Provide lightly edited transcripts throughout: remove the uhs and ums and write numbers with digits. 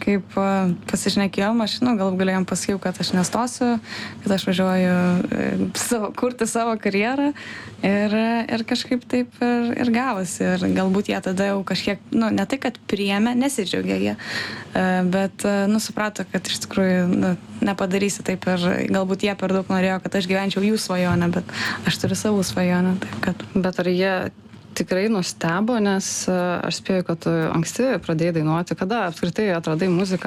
kažkaip pasišnekėjom, aš, galų galėjom pasakiau, kad aš nestosiu, kad aš važiuoju kurti savo karjerą ir kažkaip taip ir gavosi. Ir galbūt jie tada jau kažkiek, ne tai, kad priėmė, nesidžiaugė jie, bet, suprato, kad iš tikrųjų, nepadarysi taip ir galbūt jie per daug norėjo, kad aš gyvenčiau jų svajonę, bet aš turiu savo svajonę, taip kad. Bet ar jie tikrai nustebo, nes aš spėju, kad tu anksti pradėjai dainuoti. Kada apskritai atradai muziką?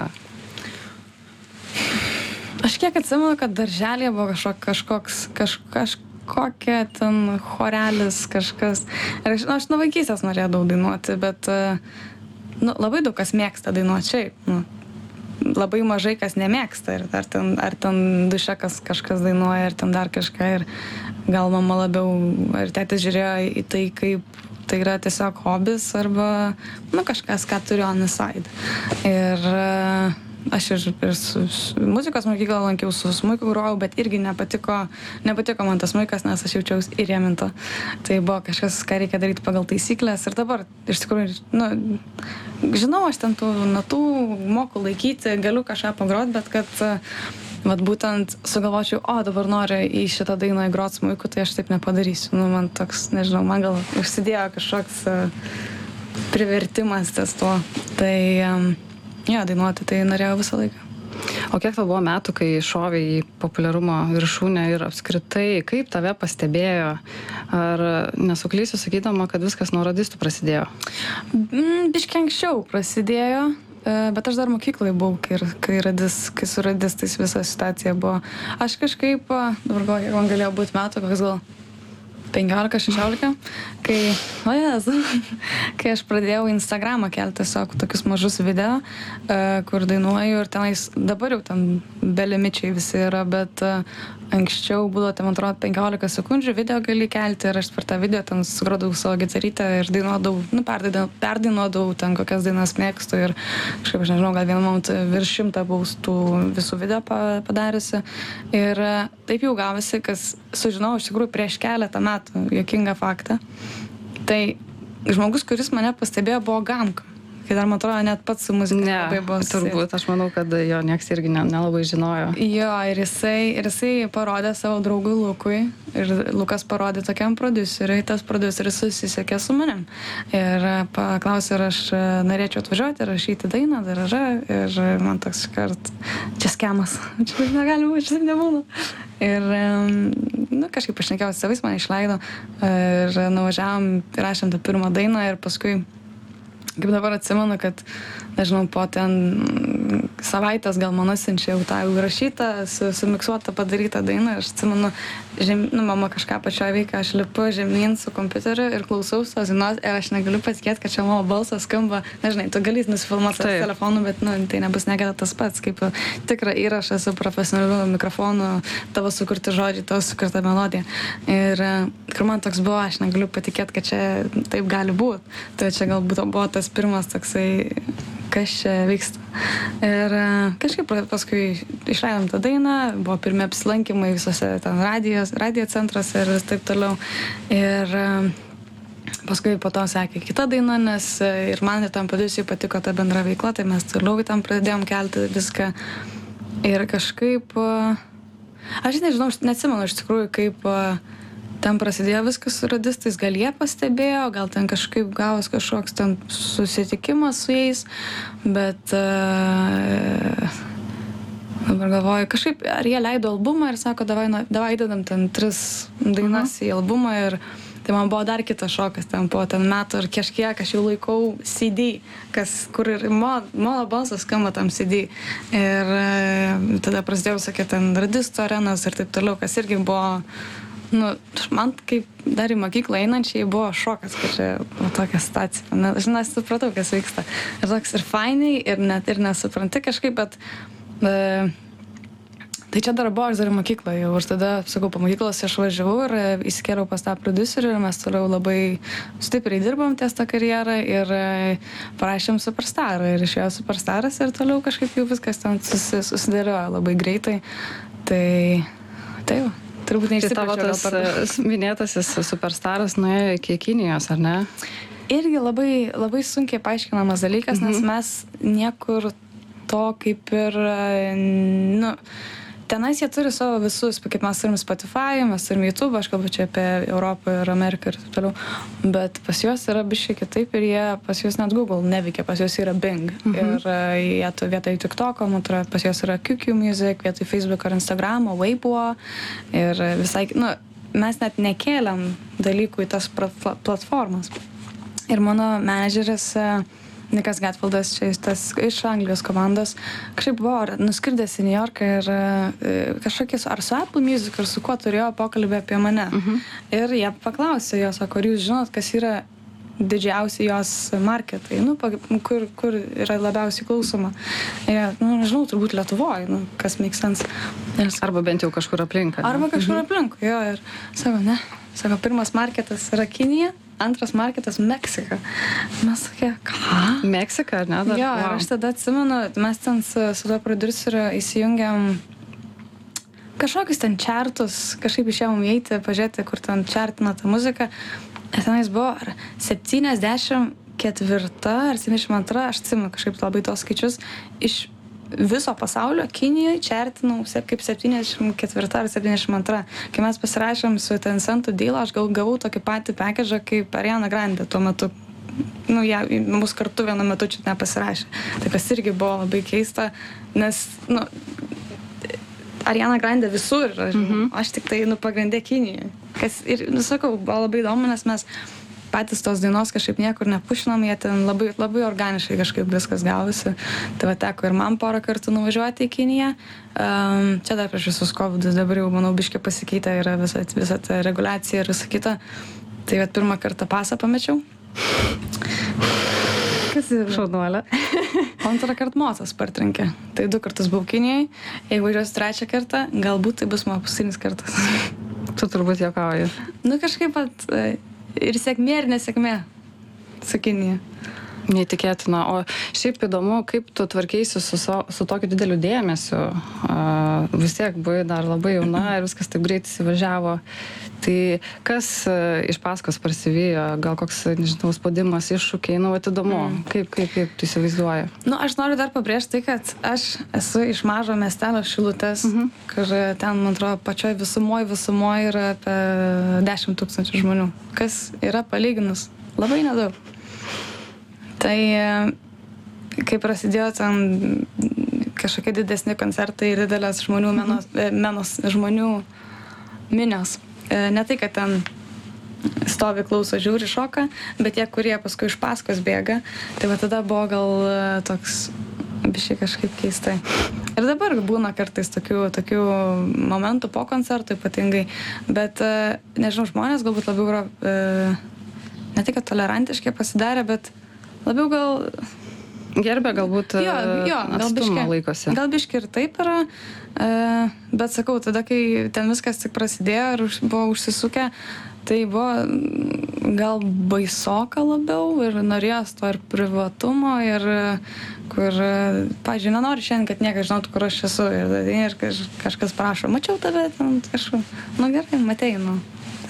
Aš kiek atsimenu, kad darželėje buvo kažkokia ten chorelis, kažkas. Ir aš nuo vaikystės norėjau dainuoti, bet labai daug kas mėgsta dainuoti šiaip. Labai mažai kas nemėgsta. Ar ten duše kažkas dainuoja, ar ten dar kažką. Ir gal mama labiau, ar tėtis žiūrėjo į tai, kaip tai yra tiesiog hobis arba kažkas, ką turiu on the side. Ir aš ir su muzikos mokyklą lankiau, su smuiku grojau, bet irgi nepatiko man tas smuikas, nes aš jaučiausi įrėminta. Tai buvo kažkas, ką reikia daryti pagal taisyklės. Ir dabar, iš tikrųjų, žinau, aš ten tų natų moku laikyti, galiu kažką pagroti, bet kad būtent sugalvočiau, dabar noriu į šitą dainą įgrot smuiku, tai aš taip nepadarysiu. Man toks, nežinau, man gal užsidėjo kažkoks privertimas ties tuo. Tai, dainuoti tai norėjau visą laiką. O kiek tau buvo metų, kai šovė į populiarumo viršūnę ir apskritai, kaip tave pastebėjo? Ar nesuklysiu sakydama, kad viskas nuo radistų prasidėjo? Biškiai anksčiau prasidėjo. Bet aš dar mokykloje buvau, kai su radistais visa situacija buvo. Aš kažkaip, dabar gal, kiek man galėjo būti metų, koks gal 15-16, kai aš pradėjau Instagramą kelti tiesiog tokius mažus video, kur dainuoju ir tenais, dabar jau ten belimičiai visi yra, bet anksčiau būdavo, man atrodo, 15 sekundžių video gali kelti ir aš per tą video ten sugrodau savo gitarytę ir dainuodavau, perdainuodavau ten kokias dainas mėgstu ir kažkaip, aš nežinau, gal vieną momentą virš 100 buvau tų visų video padariusi ir taip jau gavosi, kas sužinojau iš tikrųjų prieš keletą metų, juokingą faktą. Tai žmogus, kuris mane pastebėjo, buvo Gamka. Kai dar, man atrodo, net pats su muzika labai buvo susijęs. Turbūt, aš manau, kad jo nieks irgi nelabai žinojo. Jo, ir jisai parodė savo draugui Lukui, ir Lukas parodė tokiam prodiuseriui, tas prodiuseris susisiekė su manim. Ir paklausė, ar aš norėčiau atvažiuoti ir rašyti dainą, ir man toks kart, čia skemas, čia negali būti, čia nebūna. Ir, kažkaip pašnekėjau su savais, mane išleido, ir nuvažiavom, rašėm tą pirmą dainą, ir paskui kaip dabar atsimenu, kad, nežinau, po ten savaitės gal man atsiunčia jau tą įrašytą, sumiksuotą padarytą dainą. Aš atsimenu, mama kažką pačioje veikia, aš lipu žemyn su kompiuteriu ir klausausi tos dainos ir aš negaliu patikėti, kad čia mano balsas skamba. Nežinai, tu gali nusifilmuoti su telefonu, bet tai nebus niekada tas pats, kaip tikrą įrašą su profesionaliu mikrofonu, tavo sukurti žodžiai, tavo sukurta melodija. Ir kur man toks buvo, aš negaliu patikėti, kad čia taip gali būti. Tai čia galbūt buvo tas pirmas toksai, kas čia vyksta. Ir kažkaip paskui išleidom tą dainą, buvo pirmi apsilankymai visose ten radijo centruose ir taip toliau. Ir paskui po to sekė kita daina, nes ir man ir tam prodiuseriui patiko ta bendra veikla, tai mes toliau tam pradėjom kelti viską. Ir kažkaip, aš nežinau, neatsimenu iš tikrųjų, kaip ten prasidėjo viskas su radistais, gal jie pastebėjo, gal ten kažkaip gavos kažkoks ten susitikimas su jais, bet dabar galvoju, kažkaip, ar jie leido albumą ir sako, davai dedam ten 3 dainas į albumą ir tai man buvo dar kitas šokas, ten po ten metų ir kažkiek aš jau laikau CD, kur ir mano balsas skamba tam CD. Ir tada prasidėjau, sakė, ten radistų arenas ir taip toliau, kas irgi buvo, man kaip dar į mokyklą einančiai buvo šokas, kad čia tokia situacija. Aš nesupratau, kas vyksta. Ir toks ir fainiai, ir net ir nesupranti kažkaip, bet tai čia dar buvo, aš dar į mokyklą jau. Ir tada, sakau, po mokyklos aš važiavau ir įsikėliau pas tą prodiuserį ir mes toliau labai stipriai dirbom ties tą karjerą ir parašėm Superstarą. Ir išėjo Superstaras ir toliau kažkaip jau viskas ten susidėliojo labai greitai. Tai va. Turbūt neišsipračiau. Tai tavo tas minėtasis Superstaras nuėjo iki Kinijos, ar ne? Irgi labai, labai sunkiai paaiškinamas dalykas, nes mes niekur to kaip ir, nu, tenais jie turi savo visus, kaip mes turim Spotify, mes turim YouTube, aš kalbu čia apie Europą ir Ameriką ir taip toliau, bet pas juos yra biškai kitaip ir jie, pas juos net Google neveikia, pas juos yra Bing. Ir jie vietoj TikToko, man atrodo, pas juos yra QQ Music, vietoj Facebook ar Instagramo, Weibo ir visai, nu, mes net nekėliam dalykų į tas platformas. Ir mano menedžeris Nikas Gatvaldas, čia tas iš Anglijos komandos, kažkaip buvo nuskridęs į New Yorką ir kažkokius ar su Apple Music, ar su kuo turėjo pokalbį apie mane. Ir jie paklausė jo, sako, ar jūs žinot, kas yra didžiausi jos marketai, nu, kur yra labiausiai klausoma. Ir, nu, nežinau, turbūt Lietuvoje, nu, kas make sense. Ir, Arba bent jau kažkur aplink. Arba kažkur aplink, jo. Ir sako, ne. Sako, pirmas marketas yra Kinija, antras marketas Meksika. Mes sakė, ką? Meksika, ar ne? Dar? Jo, ir aš tada atsimenu, mes ten su tuo produceriu įsijungiam kažkokius ten čartus, kažkaip išėjom įeiti, pažiūrėti, kur ten čartina tą muziką. Ir tenais buvo 74 ar 72, aš atsimenu kažkaip labai tos skaičius, iš viso pasaulio Kinijoje čartinau kaip 74 ar 72. Kai mes pasirašėm su Tencentu dealą, aš gavau tokį patį packagą kaip Ariana Grande tuo metu. Nu, jie mus kartu vienu metu čia nepasirašė. Tai kas irgi buvo labai keista, nes, nu, Ariana Grande visur yra, aš tik tai, nu, pagrindė Kinijoje. Kas ir, nu, sakau, buvo labai įdomu, nes mes patys tos dainos kažkaip niekur nepušinom, jie ten labai, labai organiškai kažkaip viskas gavosi. Tai va teko ir man porą kartų nuvažiuoti į Kiniją. Čia dar prieš visus COVID-us, dabar jau, manau, biškai pasikeitė, yra visa ta reguliacija ir visa kita. Tai va pirmą kartą pasą pamečiau. Kas yra? Šaunuolė. Antrą kartą motas partrenkė. Tai 2 kartus buvau Kinijai. Jeigu važiuosiu 3 kartą, galbūt tai bus mano paskutinis kartas. Tu turbūt juokauji. Nu kažkaip pat ir sėkmė, ir nesėkmė su Kinija. Neįtikėtina. O šiaip įdomu, kaip tu tvarkeisi su tokiu dideliu dėmesiu. Vis tiek buvai dar labai jauna ir viskas taip greit įsivažiavo. Tai kas iš paskos prasivijo? Gal koks, nežinau, spaudimas, iššūkiai? Nu, įdomu. Kaip tu įsivaizduoji? Nu, aš noriu dar pabrėžti tai, kad aš esu iš mažo miestelio Šilutės, kur ten, man atrodo, pačioj visumoje yra apie 10 000 žmonių. Kas yra palyginus? Labai nedaug. Tai kai prasidėjo ten kažkokie didesni koncertai ir didelės žmonių žmonių minios. Ne tai, kad ten stovi, klauso, žiūri, šoka, bet tie, kurie paskui iš paskos bėga, tai va tada buvo gal toks biškai kažkaip keistai. Ir dabar būna kartais tokių momentų po koncertų ypatingai, bet, nežinau, žmonės galbūt labiau yra ne tai, kad tolerantiškai pasidarė, bet labiau gal gerbė galbūt atstumą laikosi. Gal biškai ir taip yra, bet sakau, tada, kai ten viskas tik prasidėjo ir buvo užsisukę, tai buvo gal baisoka labiau ir norėjos to ir privatumo ir kur, pavyzdžiui, nenoriu šiandien, kad niekas žinotų, kur aš esu ir kažkas prašo, mačiau tave ten kažkur, nu gerai, matei, nu.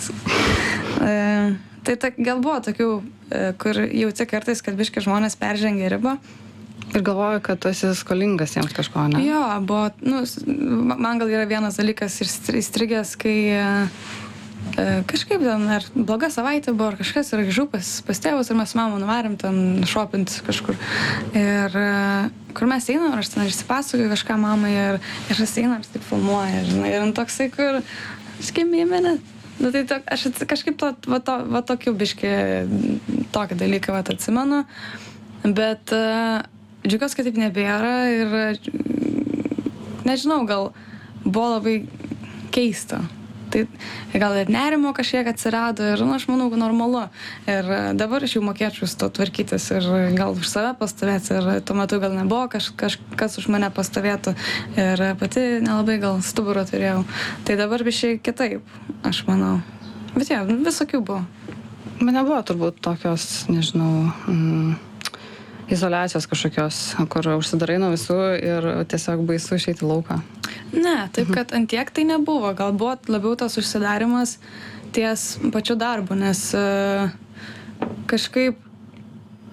Tai gal buvo tokių, kur jauti kartais, kad biškai žmonės peržengia ribą. Ir galvoju, kad tu esi skolingas jiems kažko, ne? Jo, buvo, nu, man gal yra vienas dalykas įstrigęs, kai kažkaip ten, ar bloga savaitė buvo, ar kažkas yra grįžau pas tėvus ir mes su mama nuvarėm ten šopinti kažkur. Ir kur mes einam, aš ten išsipasakoju kažką mamai ir aš einam ir taip filmuoju, žinai, ir toksai, kur skimė į mane. Nu, tai aš kažkaip tokių biškį, tokį dalyką atsimenu, bet džiugiuosi, kad taip nebėra ir nežinau, gal buvo labai keista. Tai gal ir nerimo kažkiek atsirado ir, nu, aš manau, normalu. Ir dabar aš jau mokėčiau su to tvarkytis ir gal už save pastovėti ir tuo metu gal nebuvo kažkas už mane pastovėtų ir pati nelabai gal stuburą turėjau. Tai dabar biškai kitaip, aš manau. Bet jo, visokių buvo. Man nebuvo turbūt tokios, nežinau, izoliacijos kažkokios, kur užsidarai nuo visų ir tiesiog baisu išeiti į lauką. Ne, taip kad antiek tai nebuvo. Gal buvo labiau tas užsidarimas ties pačiu darbu, nes kažkaip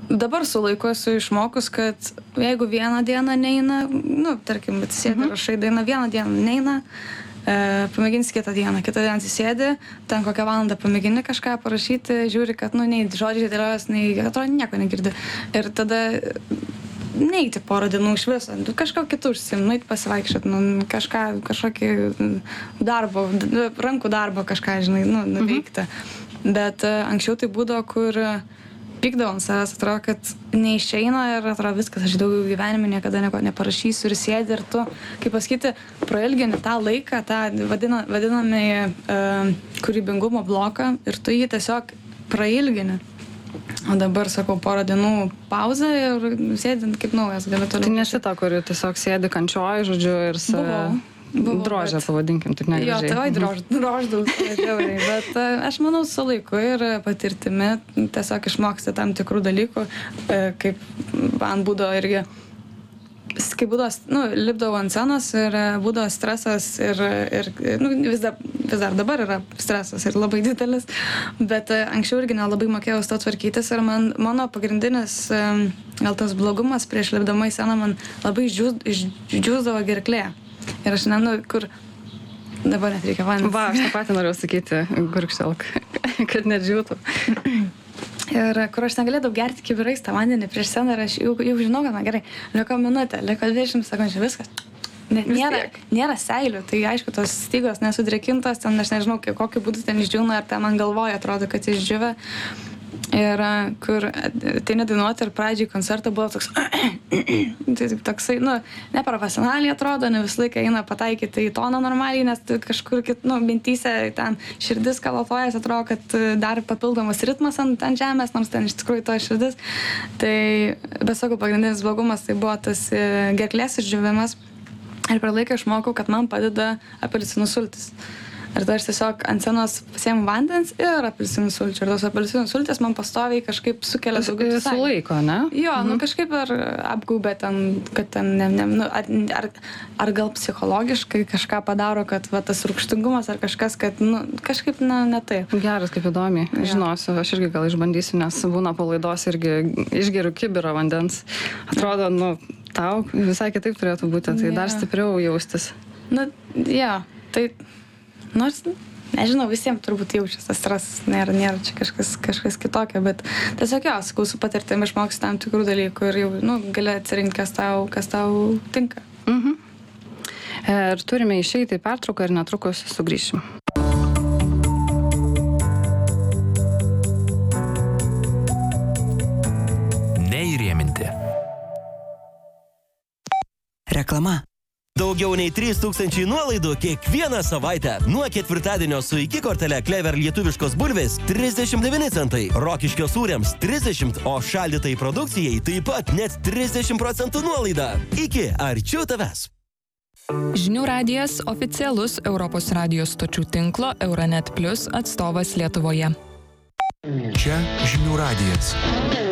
dabar su laiku esu išmokus, kad jeigu vieną dieną neina, nu, tarkim, atsisėdi rašai dainą, vieną dieną neina, pamėgins kitą dieną atsisėdi, ten kokią valandą pamėgini kažką parašyti, žiūri, kad, nu, nei žodžiai dėliojasi, nei atrodo nieko negirdi. Ir tada neiti porą dienų iš viso, kažko kitų užsiimti, nueiti pasivaikščioti, nu, kažkokį darbo, rankų darbo kažką, žinai, nu, nuveikti. Bet anksčiau tai būdavo, kur pykdavau ant savęs, atrodo, kad neišeina ir atrodo viskas, aš daugiau gyvenime niekada nieko neparašysiu ir sėdi ir tu, kaip pasakyti, prailgini tą laiką, tą vadinamą kūrybingumo bloką ir tu jį tiesiog prailgini. O dabar, sakau, porą dienų pauzę ir sėdint kaip naujas, galiu toliau. Tai nesi ta, kuri tiesiog sėdi kančioji, žodžiu, ir drožę, pavadinkim, taip negražiai. Jo, tai droždavau, žiauriai, bet aš manau su laiku ir patirtimi tiesiog išmoksti tam tikrų dalykų, kaip man būdavo irgi, kai būdavo, nu, lipdavau ant scenos ir būdavo stresas ir nu, vis dar dabar yra stresas ir labai didelis, bet anksčiau irgi nelabai mokėjau su to tvarkytis ir mano pagrindinis gal tas blogumas prieš lipdama į sceną man labai išdžiūsdavo gerklė. Ir aš nežinau, kur dabar net reikia vandens. Va, aš tą patį norėjau sakyti, gurkštelk, kad nedžiūtų. Ir kur aš negalėdavau gerti kibirais tą vandenį prieš sceną ir aš jau žinau, kad man gerai, liko minutė, liko 20 sekundžių, viskas. Nėra seilių, tai aišku, tos stygos nesudrėkintos, ten aš nežinau, kokiu būdu ten išdžiūna, ar ten man galvoja, atrodo, kad išdžiūvė. Ir kur tai nedainuoti ir pradžiai koncerto buvo toks, tai toksai, nu, neprofesionaliai atrodo, ne visą laiką eina pataikyti į toną normaliai, nes kažkur, nu, mintyse ten širdis kalotojas, atrodo, kad dar papildomas ritmas ant žemės, nors ten iš tikrųjų to širdis. Tai, bet sakau, pagrindinis blogumas tai buvo tas gerklės išdžiūvimas ir per laiką išmokau, kad man padeda apelsinų sultis. Ir tada aš tiesiog ant scenos pasiėmu vandens ir apelsinų sulčių. Ir tos apelsinų sultys man pastoviai kažkaip sukelia daugiau su laiko, ne? Jo, nu kažkaip ir apgaubė ten, kad ten, nu, ar gal psichologiškai kažką padaro, kad va, tas rūgštingumas ar kažkas, kad, nu, kažkaip ne taip. Geras, kaip įdomi. Žinosiu, aš irgi gal išbandysiu, nes būna po laidos irgi išgeriu kibirą vandens. Atrodo, nu, tau visai kitaip turėtų būti, tai dar stipriau jaustis. Nu, jo, tai... Nors, nežinau, visiems turbūt jaučiasi tas stresas, nėra čia kažkas kitokio, bet tiesiog jo, sakau, su patirtim išmoksi tam tikrų dalykų ir jau, nu, gali atsirinkti, kas tau tinka. Ir turime išeiti į pertrauką ir netrukus sugrįšim. Neįrėminti. Reklama. Daugiau nei 3000 nuolaidų kiekvieną savaitę. Nuo ketvirtadienio su iki kortele Clever lietuviškos bulvės 39 centai, Rokiškio sūriams 30, o šaldytai produkcijai taip pat net 30% nuolaida. Iki arčiau tavęs. Žinių radijas oficialus Europos radijos stočių tinklo Euronet Plus atstovas Lietuvoje. Čia Žinių radijas.